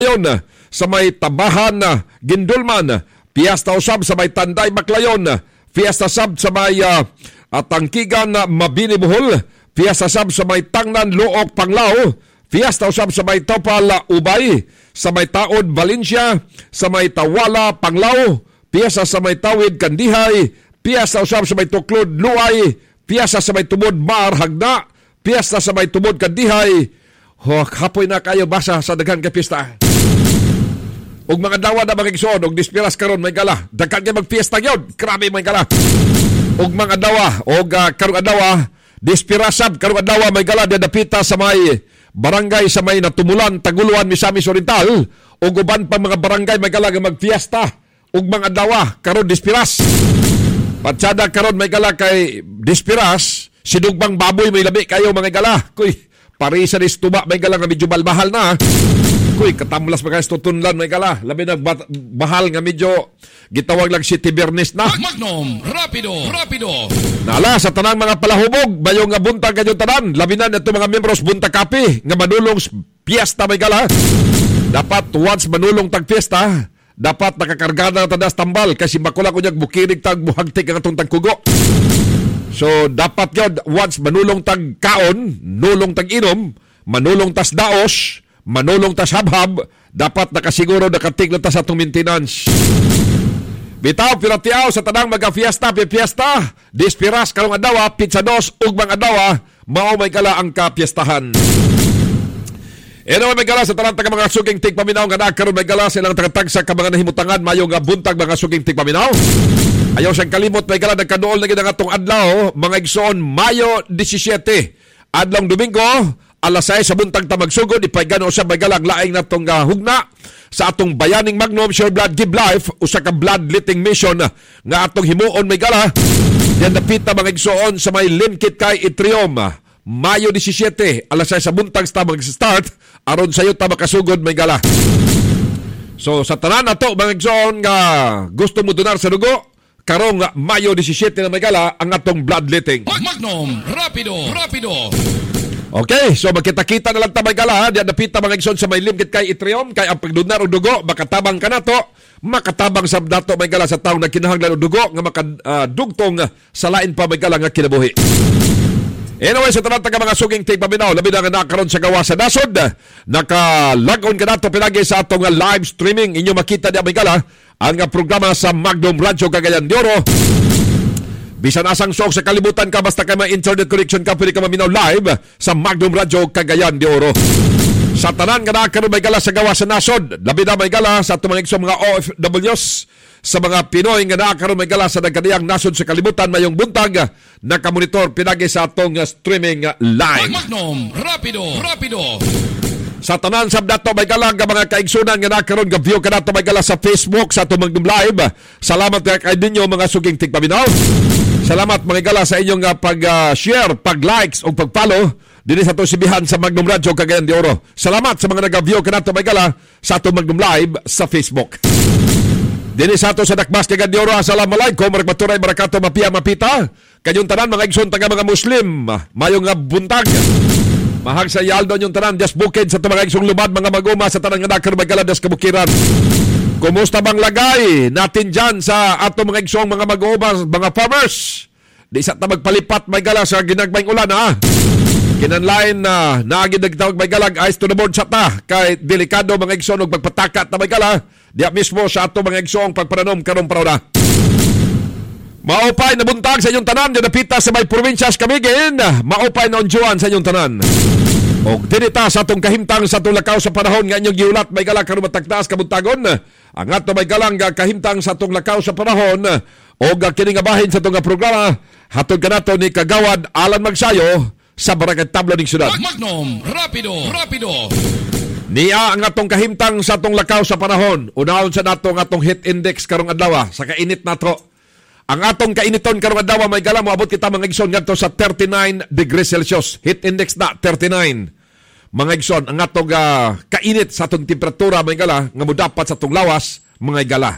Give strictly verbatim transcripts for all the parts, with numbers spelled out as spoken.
Yon sa may Tabahan, Gindulman, Fiesta usab sa may Tanday, Baclayon, Fiesta sab sa may uh, Tangkigan, Mabini, Bohol, Fiesta sab sa may Tangnan, Luok, Panglao, Fiesta usab sa may Topal, Ubay, sa may Taod, Valencia, sa may Tawala, Panglao, Fiesta sa may Tawid, Kandihay, Fiesta usab sa may Tuklod, Luay, Fiesta sa may Tubod, Mar, Hagna, Fiesta sa may Tubod, Kandihay. Ho, kapoy na kayo basa sa daghan ka pista. Og mga dawa na mga igsoon, og dispiras karon may gala. Daghan kay magpiesta gyud. Grabe may gala. Og mga dawa, og uh, karong adawa, dispirasab karong adawa may gala dadapita sa may barangay sa may Natumulan, Taguluan, Misamis Oriental, og uban pa mga barangay may gala nga magfiesta. Og mga dawa karon dispiras. Patsada karon may gala kay dispiras, sinugbang baboy may labi kayo mga gala. Kuy, parisa ni tuba may gala nga medyo balbahal na. Kuy, katamlas mga istutunlan may gala. Labi na bahal nga medyo gitawag lang si Tibernis na. Magnum, rapido, rapido. Nala, sa tanang mga palahubog, bayo nga buntag kanyo tanan. Labi na ito mga membros buntag kapi, nga manulong piyesta may gala. Dapat once manulong tag piyesta, dapat nakakarga na tadas tambal kasi makula ko niyag bukirig tag buhagtik ang atong tagkugo. So, dapat yun, once manulong tag kaon, nulong tag inom, manulong tas daos, manulong tas habhab, dapat nakasiguro nakatiglo tas atong maintenance. Bitaw, piratiaw sa tanang mga-fiesta, pipiesta, dispiras, karong adawa, pizzados, ugmang adawa, mao may kala ang kapiestahan. E naman may gala sa tanang taga mga suging tigpaminaw nga nagkaroon may gala silang tagatag sa mga nahimutangan mayo nga buntag mga suging tigpaminaw. Ayaw siyang kalimot may gala nagkadool na ginang atong adlaw mga igsoon Mayo disisyete adlong Domingo alas sais sa buntag ta magsugod ipay gano sa may gala laing natong uh, hugna sa atong bayaning Magnum Sure Blood Give Life usa ka bloodletting mission nga atong himuon may gala yan napita mga igsoon sa may Limkit kay Itriom Mayo disisyete alas sais sa buntag ta mag-start aron sayo ta makasugod may gala. So sa tanan nato mga igsoon nga gusto mo donar sa dugo karong Mayo disisyete na may gala ang atong bloodletting. Magnum, rapido, rapido. Okay, so magkita-kita na lang ta may gala. Diyan napita mga igsoon sa may Limkit kay Itriom kay ang pagdonar og dugo makatabang kanato, makatabang sa dato may gala sa taong nagkinahanglan og dugo nga makadugtong sa lain pa may gala nga kinabuhi. Anyway, sa tanang taga mga suging tigpaminaw, labi na nga nakaroon sa gawa sa nasod. Naka-log-on ka nato pinagi sa atong live streaming. Inyo makita niya may gala ang programa sa Magnum Radio Cagayan de Oro. Bisan asang sok sa kalibutan ka, basta ka may internet connection ka, pwede ka maminaw live sa Magnum Radio Cagayan de Oro. Sa tanan nga nakaroon may gala sa gawa sa nasod, labi na may gala sa atong mga iksong mga O F Ws, sa mga Pinoy nga nakakaroon may gala sa nagkadiyang nasod sa kalibutan mayong buntag nakamonitor pinagi sa atong streaming live. Magnum, rapido, rapido. Sa tanan sab dato may gala nga mga kaigsunan nga nakakaroon nga view kanato may gala sa Facebook sa atong Magnum Live. Salamat kay ninyo mga suging tigpaminaw. Salamat mga gala sa inyong uh, pag-share, uh, pag-likes o pag-follow dinhi sa atong sibihan sa Magnum Radio Cagayan de Oro. Salamat sa mga nag-view kanato may gala sa atong Magnum Live sa Facebook. Dini sa ato sa Dakbas Cagayan de Oro, assalamualaikum, warahmatullahi wabarakatuh, mapia mapita. Kanyong tanan mga igsoon taga mga Muslim, mayong nga buntag. Mahag sa yaldo yung tanan, just bukid sa mga igsong lumad, mga maguma sa tanan nga nakar magaladas kabukiran. Kumusta bang lagay natin dyan sa ato mga igsong mga maguma, mga farmers? Di sa ta magpalipat may gala sa ginagmayng ulan ha. Kinanlain na uh, naagin nagtawag may galag ice to the board sa ta kay delikado mga igsoon og pagpatakat na may gala diya mismo sa ato mga igsoong pagpananom karong paraw. Maupay na buntag sa inyong tanan diya napita sa may probinsyas Camiguin. Maupay na unjuan sa inyong tanan. Og dinita sa atong kahimtang sa atong lakaw sa panahon nga inyong giulat may gala karon matagtaas kabuntagon. Ang ato may galang kahimtang sa atong lakaw sa panahon og kini nga bahin sa atong programa hatod kanato ni Kagawad Alan Magsayo sa Barangay Tablo ng Syudad. Magnum, rapido, rapido. Niya ang atong kahimtang sa atong lakaw sa panahon. Unahon sa nato ang atong heat index karong adlaw sa kainit nato. Ang atong kainiton karong adlaw may gala moabot kita mga igsoon ngadto sa thirty-nine degrees Celsius. Heat index na thirty-nine. Mga igsoon ang atong uh, kainit sa atong temperatura may gala nga modapat sa atong lawas mga igala.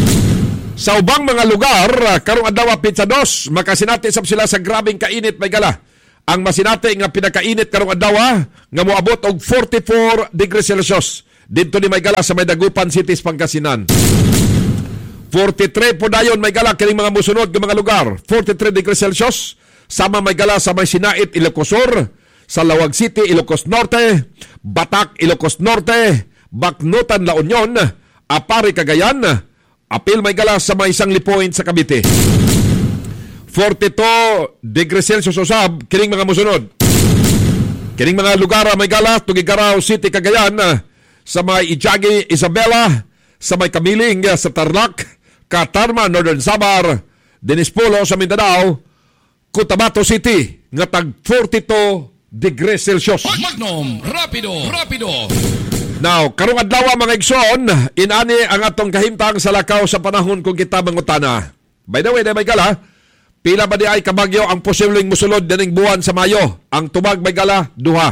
Sa ubang mga lugar karong adlaw pizzados makasinati sab sila sa grabing kainit may gala. Ang masinati nga pinakainit karong adlaw nga moabot og forty-four degrees Celsius. dito ni Maygala sa may Dagupan City, Pangasinan. forty-three po dayon Maygala kining mga musunod ng mga lugar. forty-three degrees Celsius sama Maygala sa may Sinait, Ilocos Sur, sa Lawag City, Ilocos Norte, Batak, Ilocos Norte, Baknutan, La Union, Apari, Cagayan, Apil Maygala sa may Sangli Point sa Cavite. forty-two degrees Celsius usab kining mga musunod. Kining mga lugar Maygala, Tugigaraw City, Cagayan, sa may Ijagi, Isabela, sa may Kamiling, sa Tarlac, Katarma, Northern Samar, Dinispolo sa Mindanao, Cotabato City, nga tag forty-two degrees Celsius. Magnum, rapido, rapido. Now, karong adlaw mga igsoon, inani ang atong kahimtang sa lakaw sa panahon kung kita mangutana. By the way, na Maygala, pila ba di ay kabagyo ang posibleng musulod dining buwan sa Mayo? Ang tubag Maygala, duha.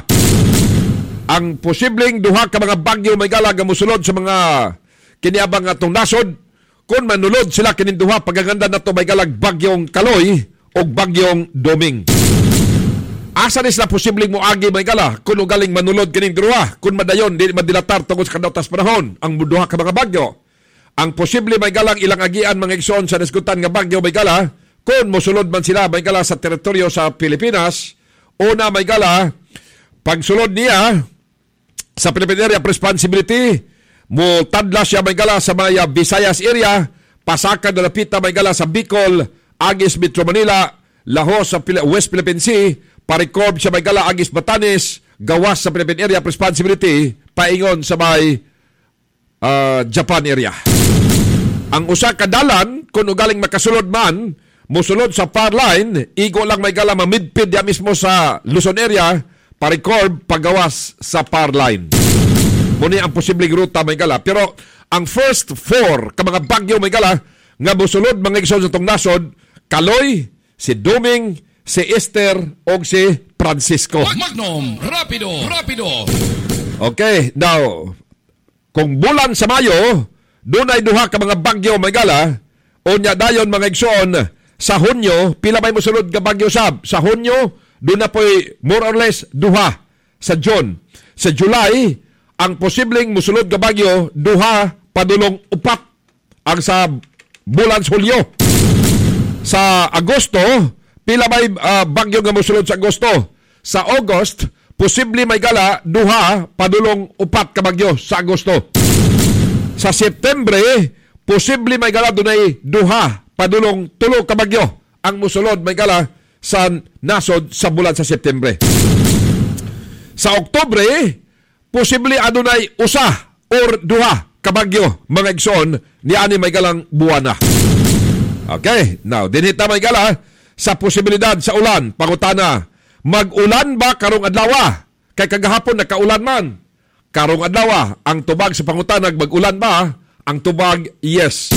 Ang posibleng duha ka mga bagyo Maygala nga musulod sa mga kiniabang atong nasod, kung manulod sila kining duha pagaganda na to Maygala bagyong Kaloy o bagyong Doming. Asa ni sila posibleng moagi Maygala kung ugaling manulod kining duha, kung madayon di madilatar tungod sa kadautas panahon ang duha ka mga bagyo. Ang posible Maygala ilang agian mga igsoon sa nasgutan nga bagyo Maygala, kung mosulod man sila Maygala sa teritoryo sa Pilipinas, una Maygala, pagsulod niya sa Philippine Area of Responsibility, mo tadla siya Maygala sa may Visayas area, pasakan na lapita Maygala sa Bicol, Agis, Metro Manila, Lahos sa West Philippine Sea, parikob siya Maygala, Agis, Batanes, gawas sa Philippine Area of Responsibility, paingon sa may uh, Japan area. Ang usa kadalan, kung ugaling makasulod man, musulod sa far line, igo lang Maygala mamidpid ya mismo sa Luzon area, parikob pagawas sa far line. Muni ang posibleng ruta Maygala. Pero ang first four ka mga bagyo Maygala nga musulod mga igsoon sa tong nasod, Kaloy, si Doming, si Esther o si Francisco. Magnum, rapido, rapido. Okay, now, kung bulan sa Mayo, doon ay duha ka mga bagyo Maygala, unya dayon mga igsoon, sa Hunyo, pila may musulod ka bagyo sab. Sa Hunyo, doon na po'y more or less duha sa June. Sa July, ang posibleng musulod ka bagyo, duha padulong upat ang sa bulan sa Hulyo. Sa Agosto, pila may uh, bagyo nga musulod sa Agosto. Sa August, posible Maygala, duha padulong upat ka bagyo sa Agosto. Sa Septembre, posible Maygala, doon ay duha padulong tulo ka bagyo ang musulod Maygala sa nasod sa bulan sa Septembre. Sa Oktubre, posible adunay usa or duha ka bagyo mga igsoon ni ani Maygalang buwana. Okay, now dinhita Maygala sa posibilidad sa ulan, pangutana, mag-ulan ba karong adlaw? Kay kagahapon nakaulan man. Karong adlaw ang tubag sa pangutana, mag-ulan ba? Ang tubag, yes.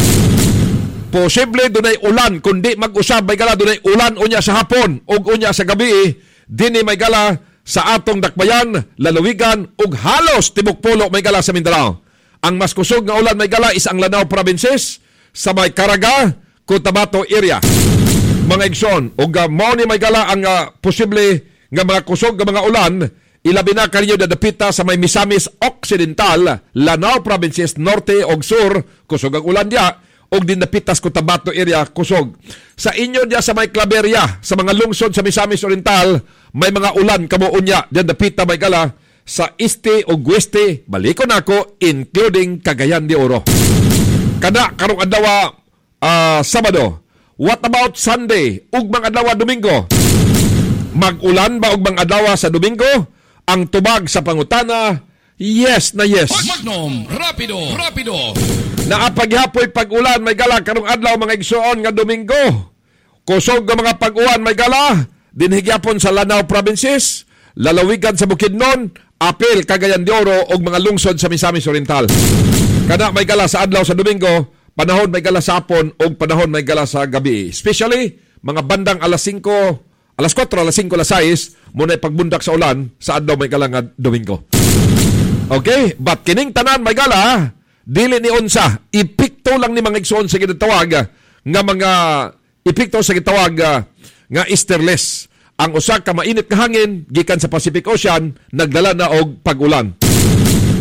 Posible dunay ulan kundi mag-usab Maygala dunay ulan unya sa hapon ug unya sa gabi dinhi Maygala sa atong dakbayan, lalawigan ug halos tibok pulo Maygala sa Mindanao. Ang mas kusog nga ulan Maygala is ang Lanao provinces sa may Caraga, Cotabato area. Mga igsoon ug uh, mao ni Maygala ang uh, posible nga mga kusog nga mga ulan, ilabi na kanyo dadapita sa may Misamis Occidental, Lanao provinces norte ug sur, kusog ang ulan diya. Og din napitas Cotabato area kusog. Sa inyo diya sa may Claveria, sa mga lungsod sa Misamis Oriental, may mga ulan kamo unya diyan napita Maygala sa este o weste, baliko nako including Cagayan de Oro. Kada karong adlaw uh, Sabado. What about Sunday ug mga adlaw Domingo? Mag-ulan ba og mga adlaw sa Domingo? Ang tubag sa pangutana, yes na yes. Magnum, rapido, rapido. Naapaghapoy pag-ulan Maygala karong adlaw mga igsoon nga Domingo. Kusog nga mga pag-uwan Maygala dinhigyapon sa Lanao provinces, lalawigan sa Bukidnon, Apil, Cagayan de Oro ug mga lungsod sa Misamis Oriental. Kada Maygala sa adlaw sa Domingo, panahon Maygala sa hapon ug panahon Maygala sa gabi. Especially mga bandang alas singko, alas kwatro, alas singko, alas sais, muna pagbundak sa ulan sa adlaw Maygala nga Domingo. Okay, but kining tanan Maygala, dili ni unsa, ipikto lang ni mga igsoon sa ginatawag nga mga ipikto sa gitawag nga easterless. Ang usa ka mainit nga hangin gikan sa Pacific Ocean nagdala na og pag-ulan.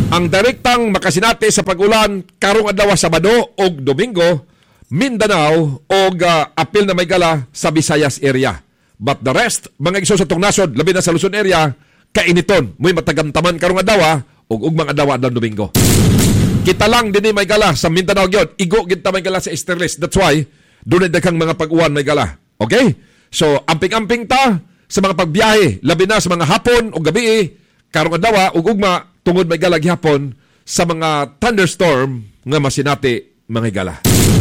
Ang direktang makasinati sa pag-ulan karong adlaw Sabado ug Domingo, Mindanao ug uh, apil na may gala sa Visayas area. But the rest, mga igsoon sa tong nasod, labi na sa Luzon area, kainiton, muy matagamtaman karong adlaw ug ugmang adlaw adlaw Domingo. Kita lang dinhi may gala sa Mindanao gyud, igo gid ta may gala sa Easterlist. That's why dunay daghang mga pag-uwan may gala. Okay? So amping-amping ta sa mga pagbiyahe, labi na sa mga hapon o gabi, karong adlaw ug ugma tungod may gala gihapon sa mga thunderstorm nga masinati mga gala.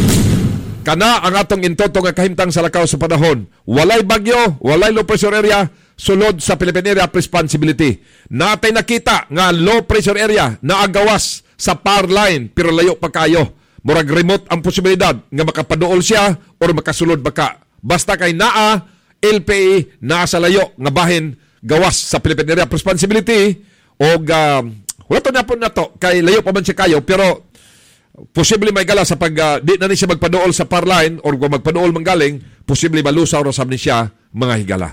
Kana ang atong intoto nga kahimtang sa lakaw sa panahon. Walay bagyo, walay low pressure area, sulod sa Philippine Area of Responsibility. Natay nakita nga low pressure area na agawas sa power line pero layo pa kayo. Murag remote ang posibilidad nga makapaduol siya o makasulod baka. Basta kay naa, L P A, naa sa layo nga bahin gawas sa Philippine Area of Responsibility o uh, wala to na po na to, kay layo pa man siya kayo pero posible may gala sa pag uh, di na ni siya magpaduol sa power line or kung magpaduol manggaling, posible malusaw ro sab ni siya mga higala.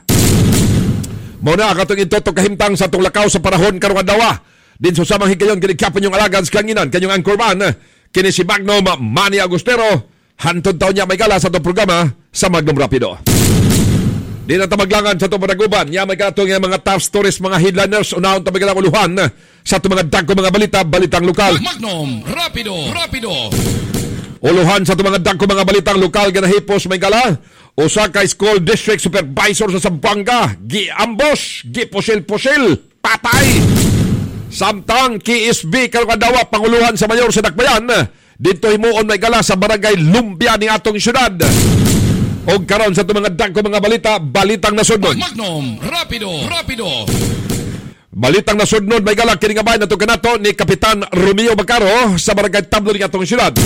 Mao na katong intoto kahimtang sa tulakaw sa panahon karong adlaw. Din sa samang higayon gilikapon yung alagan sa kanginan kanyang anchorman kini si Magnum Manny Agustero. Hantod taon niya may gala sa itong programa sa Magnum Rapido. Di na tamaglangan sa itong panaguban. Niya may katong mga top stories, mga headliners, unahon tamagalang uluhan sa itong mga dagko mga balita, balitang lokal. Magnum Rapido, Rapido. Uluhan sa itong mga dagko mga balitang lokal, ganahipos may gala. Usa ka school district supervisor sa Zamboanga, giambos, gipusil-pusil, patay. Samtang K S B karong adlaw panguluhan sa mayor sa Dakbayan, dito himuon may gala sa barangay Lumbia ni atong syudad. O karon sa itong mga dagko mga balita, balitang nasudnon. Magnum Rapido, Rapido. Balitang nasudnon may gala kini nga bahin nato kanato ni Kapitan Romeo Bacaro sa barangay Tablo ni atong syudad.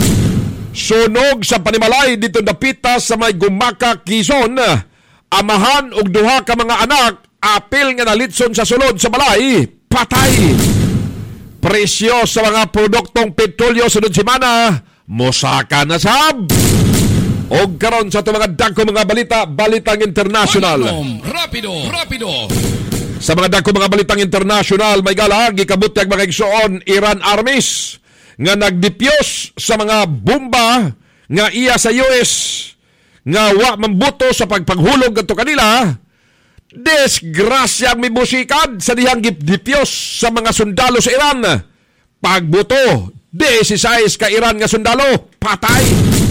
Sunog sa panimalay dito napita sa may Gumaka, Quezon. Amahan og duha ka mga anak apil nga nalitson sa sulod sa balay, patay. Presyo sa mga produktong petrolyo sunod semana, mosaka na sab. O karon sa itong mga dagko mga balita, balitang international. Magnum Rapido, Rapido. Sa mga dagko mga balitang international, may gala, gikabuti ang mga igsoon, Iran armies, nga nagdipyos sa mga bomba nga iya sa U S, nga wa mambuto sa pagpanghulog ato kanila. Desgrasyang mibusikad sa dihang dipyos sa mga sundalo sa Iran. Pagbuto, desisayis ka Iran nga sundalo, patay.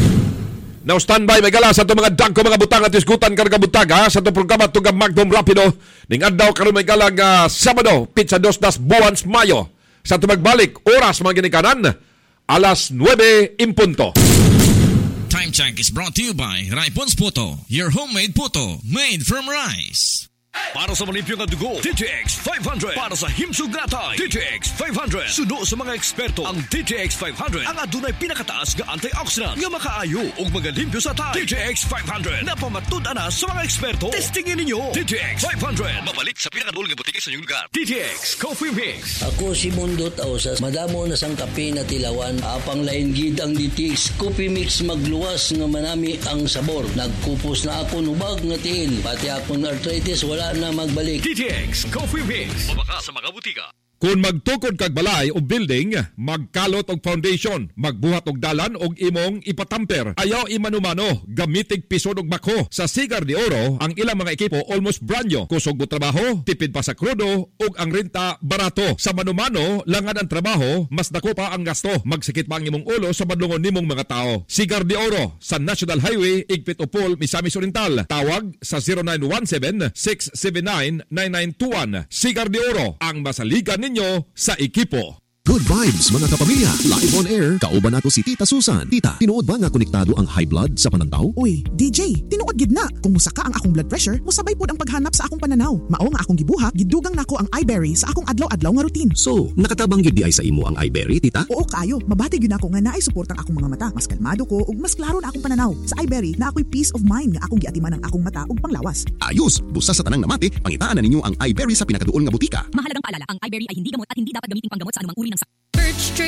Now standby may gala sa itong mga dagko mga butang at isgutan karga butag ha, sa itong programa itong Magnum Rapido ning adlaw karon may gala nga Sabado, pizza dos das buwans Mayo. Sa itong magbalik, oras mga ginikanan, alas nuwebe in punto. Time check is brought to you by Raipons Puto, your homemade puto made from rice. Para sa malimpyo nga dugo, D T X five hundred. Para sa himsog natay, D T X five hundred. Suno sa mga eksperto, ang D T X five hundred ang adunay pinakataas nga antioxidant nga makaayo ug magalimpyo sa tay. D T X five hundred napamatud-an na sa mga eksperto. Testingin ninyo D T X five hundred. Mabalit sa pinakadulong nga butike sa inyong lugar. D T X Coffee Mix. Ako si Mundo Tausas, madamo na sang kape na tilawan, apang lain gid ang D T X Coffee Mix magluwas nga manami ang sabor. Nagkupos na ako nubag nga tiil, pati akong arthritis wala na magbalik. D T X Coffee Mix. Mabaka sa mga butika. Kung magtukod kag balay o building, magkalot og foundation, magbuhat og dalan og imong ipatamper. Ayaw imanumano, gamitig pisod og bako. Sa Cigar de Oro, ang ilang mga ekipo almost brand new. Kusog mo trabaho, tipid pa sa krudo, ug ang renta barato. Sa manumano, langan ang trabaho, mas dako pa ang gasto. Magsikit pa ang imong ulo sa badlungon nimong mga tao. Cigar de Oro, sa National Highway, Igpit Upol, Misamis Oriental. Tawag sa zero nine one seven, six seven nine, nine nine two one. Cigar de Oro, ang masaligan ninyo sa ekipo. Good vibes mga kapamilya. Live on air, kauban nato si Tita Susan. Tita, tinuod ba nga konektado ang high blood sa panantaw? Uy, D J, tinuod gid na. Kung musaka ang akong blood pressure, musabay pod ang paghanap sa akong pananaw. Mao nga akong gibuhat, gidugang nako ang iBerry sa akong adlaw-adlaw nga routine. So, nakatabang gyud di ay sa imo ang iBerry, Tita? Oo kayo, mabati gyud nako nga naay support ang akong mga mata. Mas kalmado ko ug mas klaro na akong pananaw. Sa iBerry na ako'y peace of mind nga akong giatiman ang akong mata ug panglawas. Ayos, busa sa tanang namati, pangitaan na ninyo ang iBerry sa pinakaduol nga butika. Mahalagang paalala, ang iBerry ay hindi gamot at hindi dapat gamitin panggamot sa anumang uri ng sakit.